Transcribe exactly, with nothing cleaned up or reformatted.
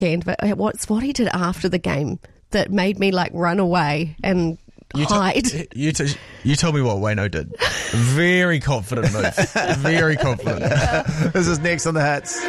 weekend, but what's what he did after the game that made me like run away and You, hide. t- you, t- you tell me what Wayno did. Very confident move. Very confident. This is next on The Hits.